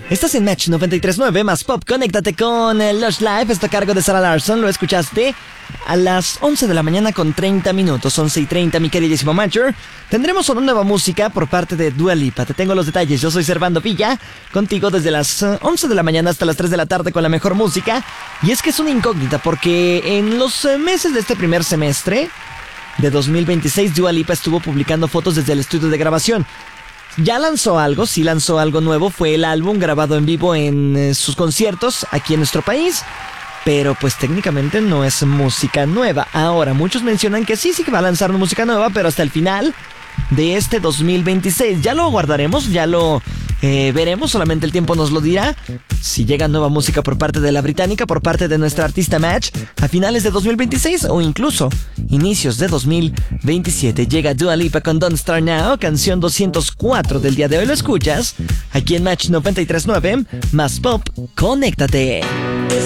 Estás en Match 93.9 más Pop. Conéctate con Lush Live. Está a cargo de Sarah Larson. Lo escuchaste a las 11 de la mañana con 30 minutos. 11:30, mi queridísimo Matcher. Tendremos una nueva música por parte de Dua Lipa. Te tengo los detalles. Yo soy Servando Villa. Contigo desde las 11 de la mañana hasta las 3 de la tarde con la mejor música. Y es que es una incógnita porque en los meses de este primer semestre de 2026, Dua Lipa estuvo publicando fotos desde el estudio de grabación. Ya lanzó algo, sí lanzó algo nuevo, fue el álbum grabado en vivo en sus conciertos aquí en nuestro país, pero pues técnicamente no es música nueva. Ahora, muchos mencionan que sí que va a lanzar una música nueva, pero hasta el final de este 2026. Ya lo aguardaremos, ya lo veremos, solamente el tiempo nos lo dirá. Si llega nueva música por parte de la británica, por parte de nuestra artista Match, a finales de 2026 o incluso inicios de 2027. Llega Dua Lipa con Don't Start Now, canción 204 del día de hoy. Lo escuchas aquí en Match 93.9, más Pop. Conéctate.